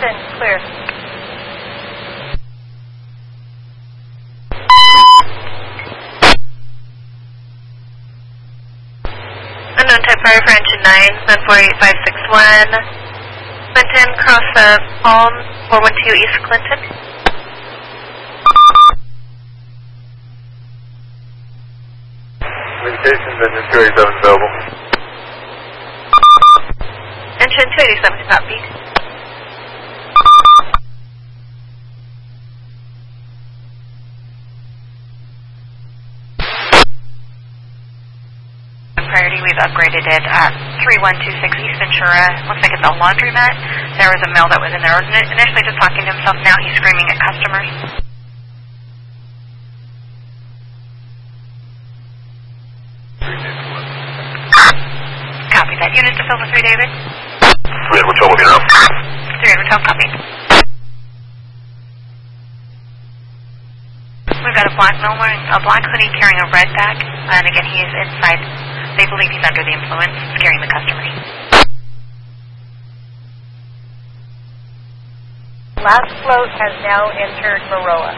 Clinton, clear. Unknown type fire for engine 9, 748561. Clinton, cross Palm, 412 East Clinton. Communications, engine 287 available. Engine 287 copy. Priority, we've upgraded it at 3126 East Ventura. Looks like it's a laundromat. There was a male that was in there initially just talking to himself. Now he's screaming at customers. Copy that. Unit to Silver 3, David. 3 Edward 12 will be around. 3 Edward 12, copy. We've got a black male wearing a black hoodie carrying a red bag. And again, he is inside. They believe he's under the influence, scaring the customers. Last float has now entered Maroa.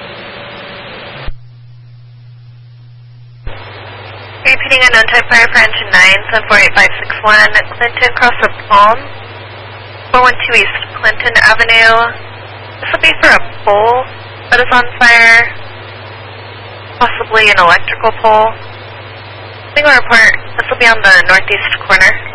Repeating unknown type fire for engine 9, 748561. Clinton, cross the Palm, 412 East Clinton Avenue. This will be for a pole that is on fire, possibly an electrical pole. Single report, this will be on the northeast corner.